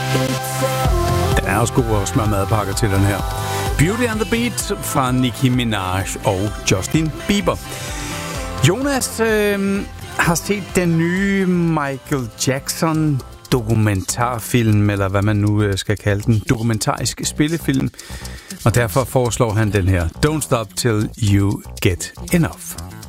Den er også god at smøre madpakker til, den her. Beauty and the Beat fra Nicki Minaj og Justin Bieber. Jonas har set den nye Michael Jackson dokumentarfilm, eller hvad man nu skal kalde den, dokumentarisk spillefilm, og derfor foreslår han den her Don't Stop Till You Get Enough.